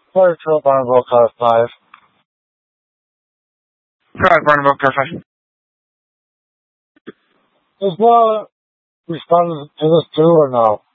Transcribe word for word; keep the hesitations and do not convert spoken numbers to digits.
Fire Trail Barnwell car five. Alright, Barnwell car five. Is Laura responding to this too or no?